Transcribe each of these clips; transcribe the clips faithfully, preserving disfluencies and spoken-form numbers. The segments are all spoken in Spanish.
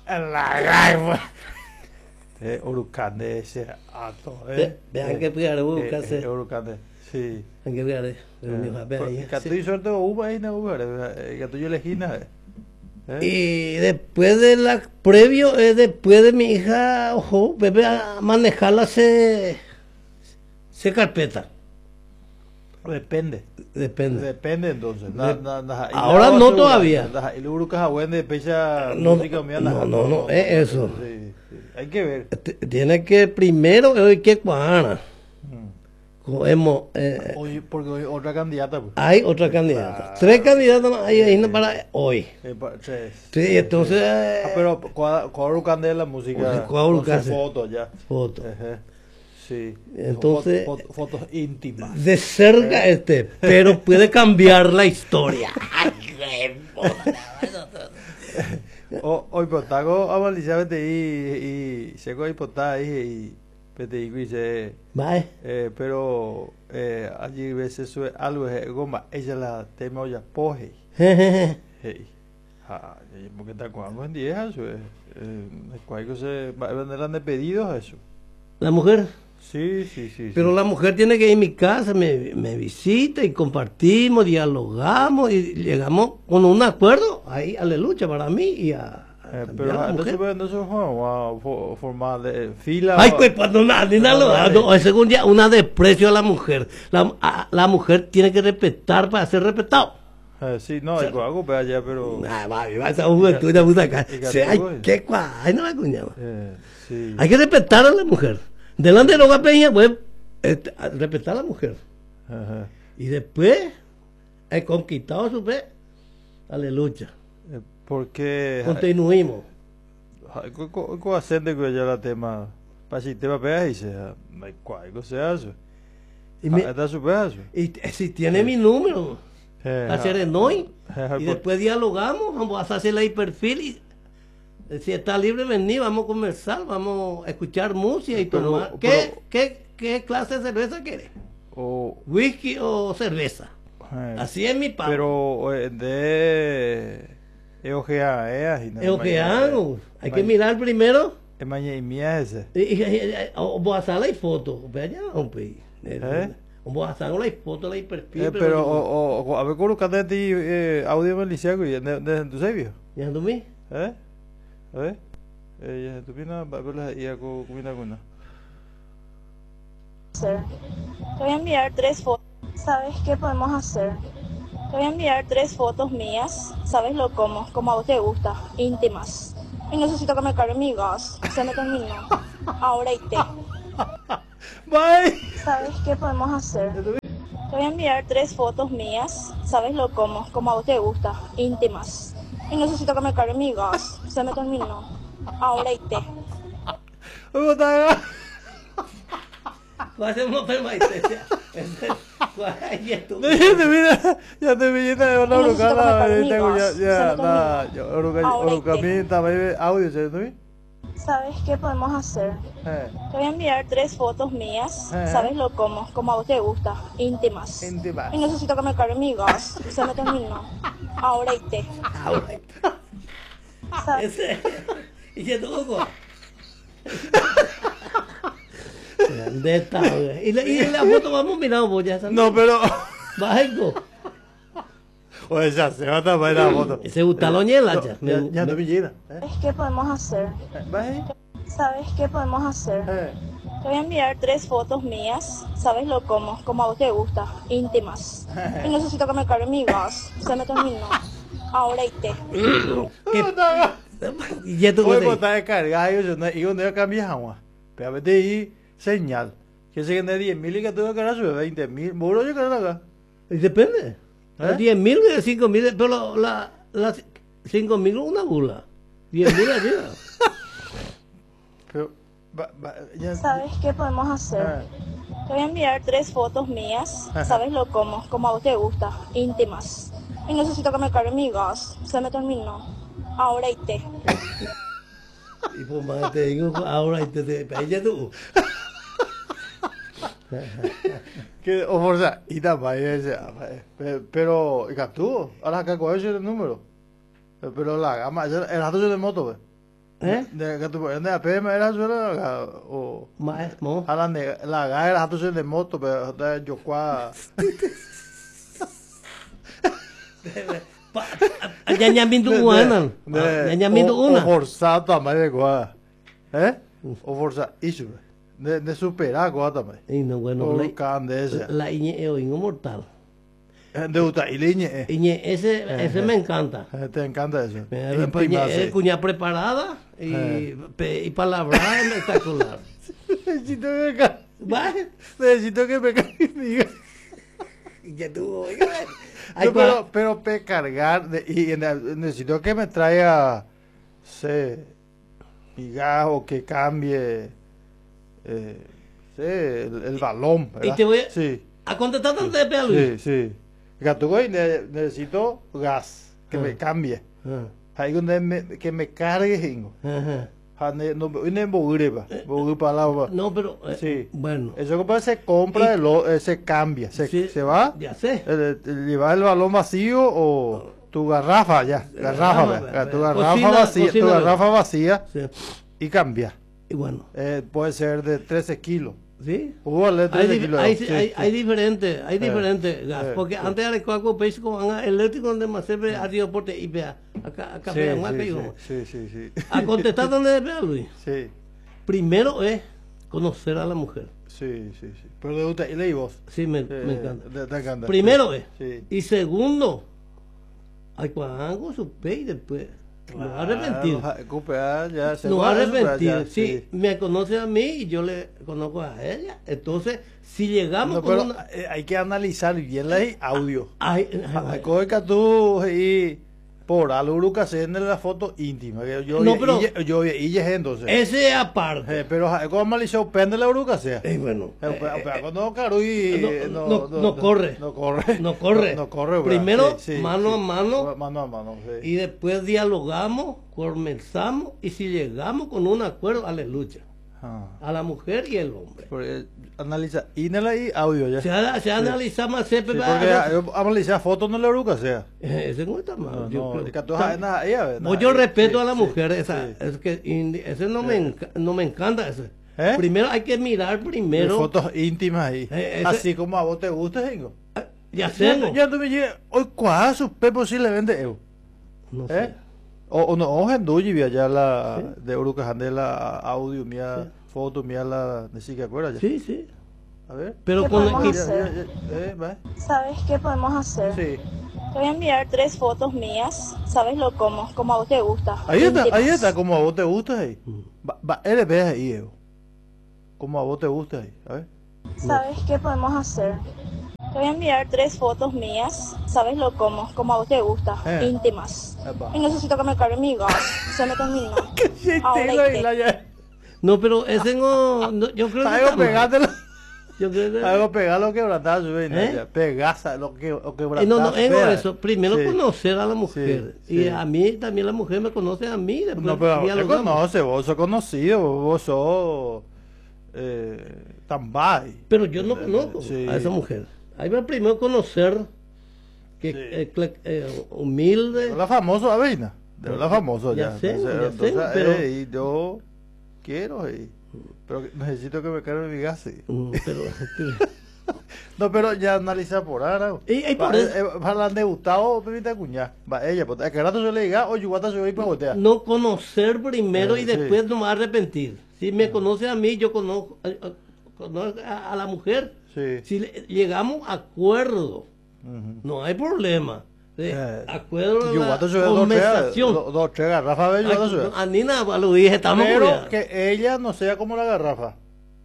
La gran. Eh, Urucande ese ato. Eh. Vean que pegar Urucande. Urucande. Sí. Vean que pegar. Catu y suerte uva ahí no uva. Catu yo elegí nada. Y después de la previo, eh, después de mi hija, ojo, Pepe a manejarla se se carpeta. Depende. Depende. Depende entonces. Na, na, na, ahora no todavía. Y luego que de pecha no, música mía. No, no, no, es eso. Sí, sí. Hay que ver. Tiene que primero hay que cuadrar. Hemos, eh, hoy, porque hoy otra candidata. Pues. Hay otra candidata. Ah, tres candidatas más hay ahí para hoy. Eh, pa, tres. Sí, entonces. Eh, ah, pero cuadro de la música. Cuadro con fotos ya. Fotos. Uh-huh. Sí. Entonces. Fotos, fotos íntimas. De cerca eh. este, pero puede cambiar la historia. Hoy potago amalizamente y y se coi potá y Pete y dice, eh, pero eh, allí veces sube algo de goma, ella la tema olla poje. Hey, ah, porque está con algo en día eso, eh, cualquier se vendrán de pedidos eso. ¿La mujer? Sí, sí, sí. Pero sí. La mujer tiene que ir a mi casa, me, me visita y compartimos, dialogamos y llegamos con un acuerdo ahí, aleluya, para mí y a. Eh, pero no se puede no se puede formar de fila. Ay, pues cuando nadie nada lo no, según ya una desprecio a la mujer. La, a, la mujer tiene que respetar para ser respetado. Eh, sí, no, o sea, algo para allá, pero. Nah, va, va esa juventud de puta acá. Ay, qué cuá, ay, no la cuñaba. Eh, sí. Hay que respetar a la mujer. Delante de los gapeñas, pues, este, respetar a la mujer. Ajá. Y después, he conquistado su fe. Aleluya. Eh, porque continuimos ¿cómo hacen de que ya la tema para si tema pega y se no hay cuál se hace y me da su pedazo y si tiene mi número hacer en hoy y después dialogamos vamos a hacer el perfil y si está libre venir vamos a conversar vamos a escuchar música y pero, tomar ¿Qué, pero, qué, qué clase de cerveza quiere? O whisky o cerveza eh, así es mi padre pero de Eogea, eh, Eogea, hay que mirar primero. Es mañana y mía ese. Voy a hacer la foto, vaya, hombre. Voy a hacer la foto, la perfil. Pero, o, a ver, colocar de ti audio maliciaco y de tu sabio. ¿Ya tú me? ¿Eh? A ver. Ya tú vienes a verla y a comer alguna. Te voy a enviar tres fotos. ¿Sabes qué podemos hacer? Te voy a enviar tres fotos mías, ¿sabes lo como? Como a vos te gusta, íntimas. Y necesito que me cargue mi gas, se me terminó. Ahora y te. Bye. ¿Sabes qué podemos hacer? Te voy a enviar tres fotos mías, ¿sabes lo como? Como a vos te gusta, íntimas. Y necesito que me cargue mi gas, se me terminó. Ahora y te. Hacemos permanencia. Ya te mira, ya te mira de una brocada, ya ya la orocamita, audio, ¿sabes? ¿Sabes qué podemos hacer? Eh. Te voy a enviar tres fotos mías, eh. ¿sabes lo como? Como a vos te gusta, íntimas. Íntimas. Y necesito que me cargue mi gas, se me terminó. Ahora y te. Ahora y te. ¿Sabes? ¿Y qué todo? ¿Dónde está? ¿Y la, y la foto vamos mirando pues ya no, pero bajo. Oye, ya se va a tapar la foto. Ese gusta lo ñela ya. Ya, ya no me llega. ¿Sabes qué podemos hacer? ¿Sabes qué podemos hacer? Eh. Te voy a enviar tres fotos mías, ¿sabes lo como? Como a vos te gusta, íntimas. Y necesito que me cargue mi gas, se me terminó. Ahora y te. ¿Y ya tú Oye, pues está descargado y yo no voy a cambiar agua. Pero a ver ahí señal. Que se gane diez mil y que tengo que ganar sube veinte mil. ¿Muro yo que no acá? Y depende. ¿Eh? diez mil y cinco mil, pero la, la cinco mil es una bula. diez mil arriba. Pero, va, va, ya, ¿sabes qué podemos hacer? Ah. Te voy a enviar tres fotos mías, ¿sabes lo como? Como a vos te gusta, íntimas. Y necesito que me cargue mi gas, se me terminó. Ahora y te. Y pues más te digo, ahora y te, te, ella tú. que, o sea, y también, pero, tú, ahora que coges el número, pero la gama, el rato de moto, ¿Eh? De que tú de a P M era solo o Más, no. a la la gaira hatu se de moto pero de yo qua Ya ya mindu una. Ya ya mindu una. O forzado também de qua. Eh? O forza isso. De de superar qua também. Y no bueno, O la candesa. la iñe es inmortal. De uta ileñe. Iñe ese ese me encanta. Te encanta eso. Es cuña preparada y pe- y palabra espectacular. Necesito que me ca- Va. necesito que me caiga. Ya tú, oiga. No, pero, pero pe cargar de- y en el- necesito que me traiga sé migajo que cambie eh, sé, el, el balón, ¿verdad? Y te voy a, sí, a contestar tanto de pelo, Luis. sí, sí. Gatugo y ne- necesito gas que Ah. me cambie. Ah, Hay donde me, que me cargue jingo. ajá. Ha, ne- no ne bogure pa, bogure pa la pa. No, pero eh, Sí. bueno. Eso que pasa se compra, Y- el o- eh, se cambia, se, Sí, se va. Ya sé. Eh, eh, llevar el balón vacío o tu garrafa ya, garrafa, Garrafa, ve, ve, tu ve. garrafa Cocina- vacía, tu cocina, ve. garrafa vacía Sí. y cambia. Y bueno, Eh, puede ser de trece kilos. ¿sí? O vale Hay, trece dif- kilos. hay, sí, hay, sí. hay diferentes, hay diferentes gas, eh, porque sí. antes era el cuaco peixe con eléctrico donde más se ve aeroporte y vea, acá, acá Sí, vea, sí, acá sí, digo. sí, sí, sí. A contestar donde vea, Luis. Sí, Primero es conocer a la mujer. sí, sí, sí. Pero de usted, y leí vos. Sí, me, Eh, me encanta. Te, te encanta. Primero es. Sí. Y segundo, hay cuando su pe y después. No va a arrepentir. Claro, recuperar, ya, se No va a va recuperar, arrepentir. ya, Sí, me conoce a mí y yo le conozco a ella. Entonces, si llegamos No, con pero una. eh, hay que analizar bien la audio. Ay, Hay que que tú y por algo que hacen la foto íntima. que Yo No, vi- pero- y- yo vi- y entonces. ese aparte. Eh, pero hay que analizar pende la bruca sea. Eh, bueno. Eh, eh, pero- pero no, caro, y no, no, no corre. No corre. No corre. No, no corre, ¿verdad? Primero, Sí, sí, mano sí. a mano. Mano a mano, sí. Y después dialogamos, conversamos y si llegamos con un acuerdo, aleluya. Ah. A la mujer y el hombre. Porque analiza inela y audio ya. Se, ha- se analiza más siempre. Sí, va- porque ah, yo analizar fotos no la bruca sea. Eh, ese no está mal. No, yo no, creo. es que tú Está- sabes nada, ella, ve, Pues nada, yo eh, respeto sí, a la sí, mujer, esa, sí. es que indi- ese no me, enca- no me encanta ese. ¿Eh? Primero hay que mirar De primero. fotos íntimas ahí. Eh, ese- Así como a vos te gusta, Jingo. Ah, Ya Ya, sé, tú- ya tú me llegas, hoy cuál su pe posiblemente eu. no ¿Eh? sé. O, o no, o henduji vi allá la de Uruca la audio mía, foto mía la de sí que acuerdas ya. Sí, sí. A ver. Pero ¿Qué con podemos equipo. Ya, hacer? ya, ya, eh, va. ¿Sabes qué podemos hacer? Sí. Te voy a enviar tres fotos mías. ¿Sabes lo como? Como a vos te gusta. Ahí está, ahí Íntimas. está, como a vos te gusta ahí. Mm. Va, va, él ve ahí, eu. Como a vos te gusta ahí, a ver. ¿Sabes qué podemos hacer? Te voy a enviar tres fotos mías. ¿Sabes lo como? Como a vos te gusta. Eh. Íntimas. Epa. Y necesito que me cargue mi gas. Se me terminó. Ahora Ahora y y la te- ya. No, pero ese no, no, yo creo que Algo está mal. pegátelo. Yo creo que Algo pegar lo quebrantazo, ¿Eh? ¿eh? Pegasa lo que lo Eh, quebrantazo. no, no, es vea. eso. Primero Sí. conocer a la mujer. Sí, y sí. a mí también la mujer me conoce a mí. Después No, pero te dialogamos. conoce, vos sos conocido, vos sos eh, tambay. Pero yo no conozco Sí. a esa mujer. Ahí va primero conocer que Sí. eh, cle- eh, humilde. De la famoso Avena, de la famoso Ya ya. sé, Entonces, ya sé, entonces, pero- eh, y yo quiero, eh, pero necesito que me cargue mi gas. sí. Mm, pero, No, pero ya analiza por ahora. Y- y por Va, eso- eh, para de Gustavo, permite cuñar. Va, ella, pues, es que rato yo le diga, oye, guata, yo voy para botea. no conocer primero Eh, y sí. después no me va a arrepentir. Si me conoce a mí, yo conozco, eh, eh, conozco a, a la mujer. Sí. Si le- llegamos a acuerdo, Ujú. no hay problema. De Eh, acuerdo Yo a guata, la yo dos, tres, conversación. dos, dos, tres garrafas, ve, yo Ay, guata, yo. no, a Nina lo dije, estamos Pero cuidados. que ella no sea como la garrafa.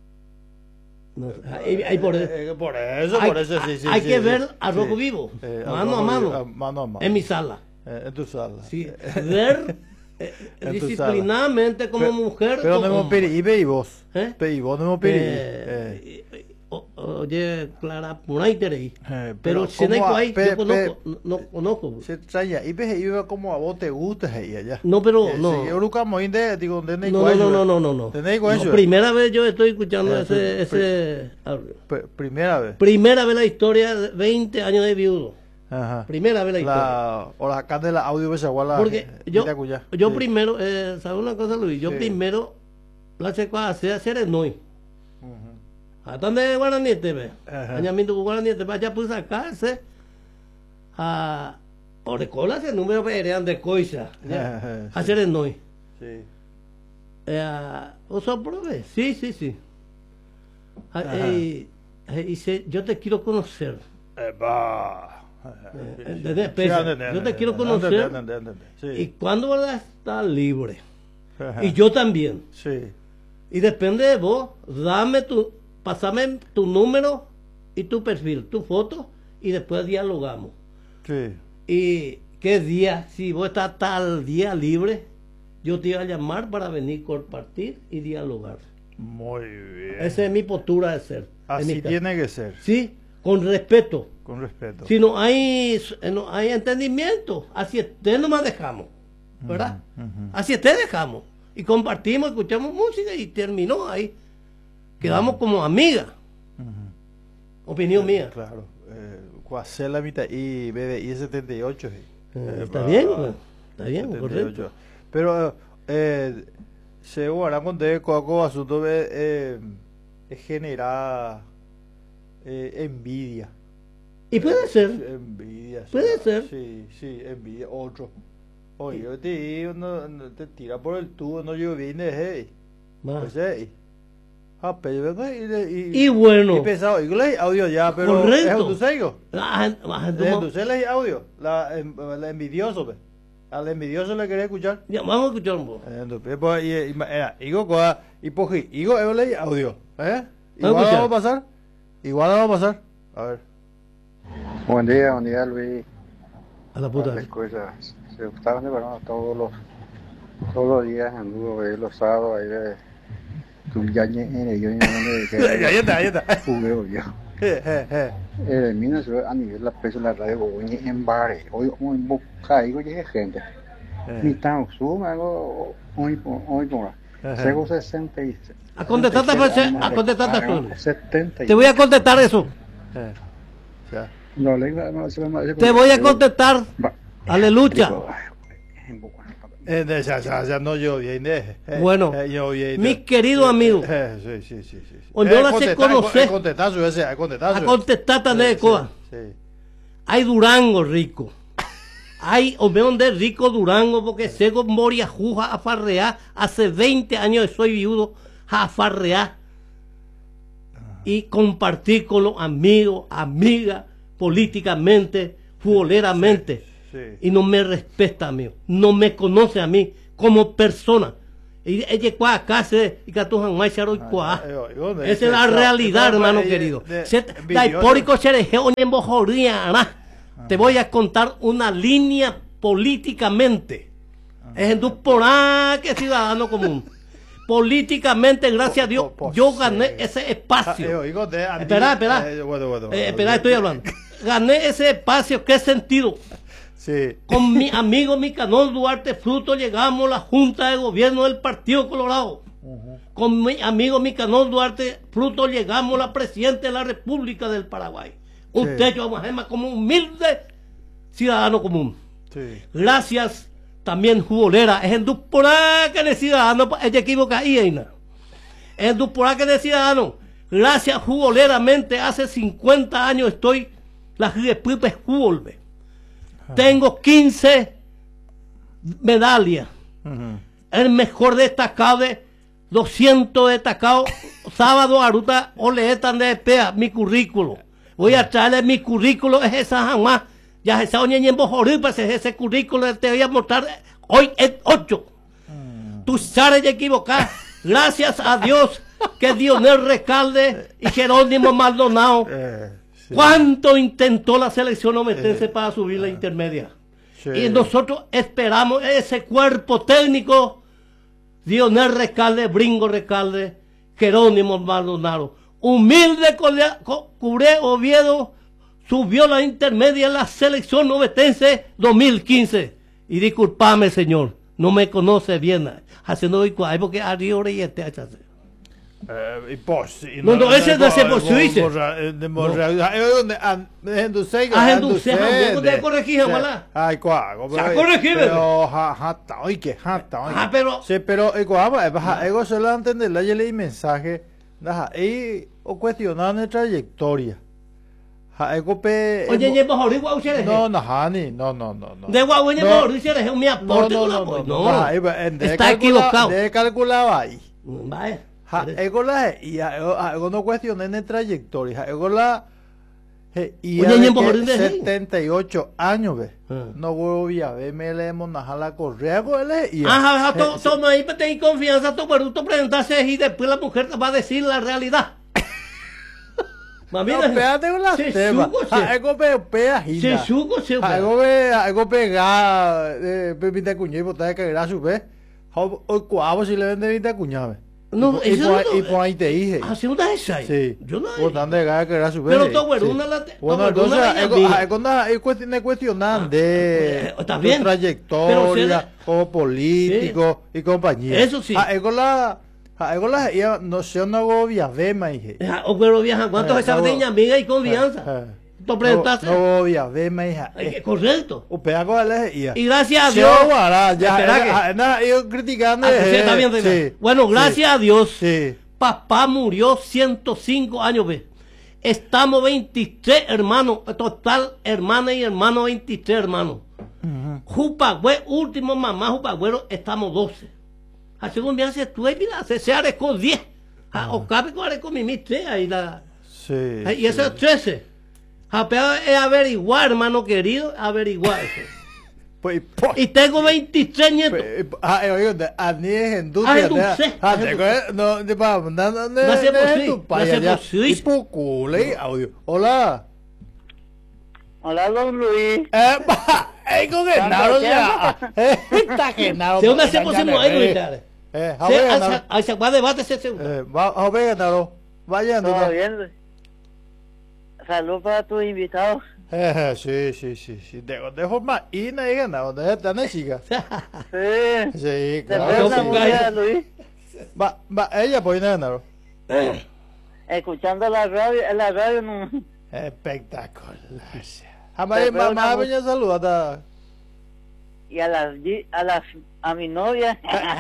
No, ahí- ahí por eso. Eh, eh, por eso, Hay, por eso, sí, sí. hay sí, que sí. ver a Sí. Roco vivo, Eh, mano a Roco mano, vivo, a mano a mano. en mi sala. Eh, en tu sala. Sí, ver eh, En tu disciplinadamente como Pe- mujer. Pero como no hemos hombre. pedido, y ve y vos. ¿Eh? Pe y vos no hemos pedido. Eh, Eh, eh, o- Oye, Clara, por ahí te reí. Eh, Pero pero si no hay ¿cómo a- ahí, pe- yo conozco, pe- no, no conozco. se extraña. Y ve y ve como a vos te gusta ella ya. No, pero Eh, no. sí, yo nunca me de, digo, de No, no, no, no, no, no, no. ¿Tenéis No, con eso? primera vez yo estoy escuchando Eh, ese, pri- ese audio. Pe- Primera vez. Primera vez la historia de veinte años de viudo. Ajá. Primera vez la historia. La, o la acá de la audio la porque yo, yo sí. primero, eh, ¿sabes una cosa, Luis? Yo sí. primero la checo a hacer hacer el noi. A dónde guaraniete ve. Añamiento guaraniete vaya pues sacarse a o de cola ese número eran de coisa. Hacer el noi. Sí. Eh, o sorprove. Sí, sí, sí. Eh, eh, dice, yo te quiero conocer. Eh, va. ¿Entendés? Yo te quiero conocer sí. Y cuando vas a estar libre. Ajá. Y yo también. Sí. Y depende de vos, dame tu, pasame tu número y tu perfil, tu foto, y después dialogamos. Sí. Y qué día, si vos estás tal día libre, yo te iba a llamar para venir a compartir y dialogar. Muy bien. Esa es mi postura de ser. Así tiene que ser. Sí, con respeto. Con respeto. Si no hay, no hay entendimiento, así te nomás dejamos, ¿verdad? Uh-huh, uh-huh. Así te dejamos. Y compartimos, escuchamos música y terminó ahí. Quedamos uh-huh. como amigas. Uh-huh. Opinión sí, mía. Claro. Eh, la mitad y B D I setenta y ocho. Eh, eh, está, bien, pues, está bien, setenta y ocho. Correcto. Pero, eh, se guarda con de coaco asunto de eh, generar eh, envidia. Y puede ser. Envidia. Puede sí, ser. Sí, sí, envidia. Otro. Oye, yo te digo, no, no, te tira por el tubo, no yo vine, hey. Pues, hey. Ah, pero y, y, y bueno. Y pensado, y le audio ya, pero. Correcto. ¿Es tu sello? Ah, ¿Es tu le audio? La, la envidioso, pues. Al envidioso le quería escuchar. Ya, vamos a escuchar un poco. Entonces, y, y, y, y, poji, y, yo le audio, ¿eh? Igual vamos a pasar. Igual vamos a pasar. A ver. Buen día, buen día, Luis. A la puta. Las cosas. Se gustaban de verano todos los todos los días en Lugo, los sábados ahí de tu yañe en yo ya está, ya está. Jugueo yo. Eh, mira, a nivel la peso la radio hoy en bares, hoy hoy boca digo llega gente. Mi tan suma hoy hoy hoy por. Sego sesenta y seis. A contestar a contestar setenta. Te voy a contestar eso. No, no, te voy a contestar. Aleluya. Eh, ya, ya, ya no yo bien, eh, bueno, eh, yo bien, mis queridos eh, amigos, eh, sí, sí, sí, sí. Cuando yo las conocí, a contestar ese, a contestar, a contestar también cosas. Hay Durango rico, hay Omeón de rico Durango porque sé con Moria Juja a farrear, hace veinte años soy viudo a farrear y compartir con los amigos, amigas, políticamente, futboleramente. Sí. Y no me respeta a mí, no me conoce a mí como persona. Y ella cuá acá se y catujan más charo y cuá. Esa es la realidad, hermano querido. Te voy a contar una línea políticamente. Es en tu porá que ciudadano común. Políticamente, gracias a Dios, yo gané ese espacio. Espera, espera. Espera, estoy hablando. Gané ese espacio, ¿qué sentido? Sí. Con mi amigo Nicanor Duarte Fruto llegamos a la Junta de Gobierno del Partido Colorado. Uh-huh. Con mi amigo Nicanor Duarte Fruto llegamos a la Presidenta de la República del Paraguay. Un sí. techo más como humilde ciudadano común. Sí. Gracias también Jubolera. Es en Duporá que de ciudadano, ella equivoca ahí, Eina. Es en Duporá que de ciudadano. Gracias Juboleramente, hace cincuenta años estoy la República Jubolbe. Tengo quince medallas. Uh-huh. El mejor destacado de doscientos destacados. Sábado, Aruta, Oleetan de Pea, mi currículo. Voy a traerle mi currículo, es esa jamás. Ya se oye en Bojoripa, ese currículo te voy a mostrar. Hoy es ocho. Uh-huh. Tú sabes de equivocar. Gracias a Dios que Dionel Recalde y Jerónimo Maldonado. Uh-huh. Sí. ¿Cuánto intentó la selección ometense eh, para subir la intermedia? Sí. Y nosotros esperamos ese cuerpo técnico, Dionel Recalde, Bringo Recalde, Jerónimo Maldonado. Humilde Curé Oviedo subió la intermedia en la selección ometense dos mil quince. Y disculpame, señor, no me conoce bien. Haciendo porque arriba y este Eh, pos, no, no, ese no se por Suiza. Ah, Henduse, ¿dónde corregí, ojalá? Ay, cuago. Ya corregí, pero jata, oye, que jata, oye. Ah, pero sí, pero ego ama, ego se lo entender, la leí mensaje, nada, y o cuestionar la trayectoria. Ego pe oye, ye mejor igual ustedes. No, no, hani, no, no, no, no. De guau, ye mejor ustedes, es un mi aporte. No, no, no, no. Está equivocado. De calculaba ahí. Vaya. Ja, ego la y ego no cuestioné en trayectoria, ego la y setenta y ocho años ve. No voy a ver me le monaja la correa con él y ajá, toma ahí para tener confianza, tú pero tú presentarse y después la mujer te va a decir la realidad. Mami, no, espérate con las temas. Ego pe pea hina. Se suco se. Ego pe ego pega eh pepita cuña y botar que era su ve. O cuavo si le vende vinte cuña. No, y, por, no, y por ahí te dije. ¿Ah, sí, una esa? Sí. Yo no. Por tanto, que era su pero todo bueno, una la. Bueno, entonces, es cuestionar de tu trayectoria como político y compañía. Eso sí. Es con la. Es con la. No sé, no hago viajema, dije. O pero viaja, ¿cuántos de esas niñas amiga y confianza? No, no voy a ver, me hija. Eh, correcto. O pega con la y gracias a Dios. Ya, ya, ya, yo criticando. Ah, sí, está bien, sí, bueno, gracias sí, a Dios. Sí. Papá murió ciento cinco años, ve. Estamos veintitrés hermanos, total, hermana y hermano, veintitrés hermanos. Uh-huh. Jupagüe, último mamá, Jupagüero, estamos doce. A según me hace tú, mira, se, se arecó diez. Uh-huh. O cabe con arecó mi tres ahí la. Sí. Y sí. Eso es trece. Es averiguar, hermano querido, averiguar eso. Pues, pues, y tengo veintitrés nietos. Ah, oye, a ni es en tu tía. Ah, no, de pa, no, no, no, no sé por sí, no sé por sí. Y poco, le audio. Hola. Hola, don Luis. Eh, pa, eh, con el naro ya. Eh, está que naro. De una se pusimos ahí, Luis. Eh, a ver, a se va a debate ese segundo. Eh, va, a ver, naro. Vaya, no. Todo bien, Luis. Salud para tus invitados. Eh, sí, sí, sí, sí. De, de forma inédita, donde están las chicas. Sí. Sí, claro. ¿De música, Luis? Va, va, ella pues nada. Escuchando la radio, la radio no. Espectacular. Jamás mamá venía saludar. Y a las a las a mi novia.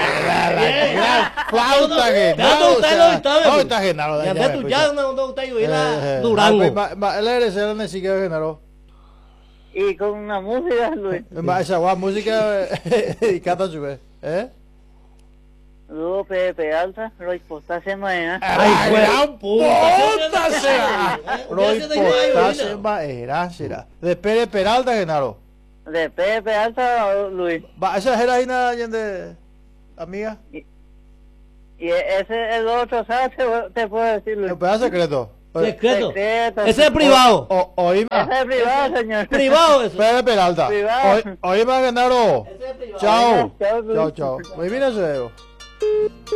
Flauta que no está Genaro. Ya me tú ya no no está yo era Durango. Él eres el ni siquiera Genaro. Y con una música, Luis. Esa guapa música y canta su vez, ¿eh? Luego Pepe Alta, Roy Potasio mañana. Ay, gran puta sea. Roy Potasio mañana será. De Pérez Peralta, Genaro. De Pepe Alta, Luis. Va, esa es la de amiga. Y, y ese el otro, ¿sabes? Te, te puedo decir, Luis. ¿El pedazo secreto? Secreto. Secreto. Ese es privado. O, o, oíme. Ese es privado, señor. Privado eso. Pepe Peralta. Privado. Oíme, Genaro. Ese es privado. Chao. Chao, chao, chao. Muy bien eso.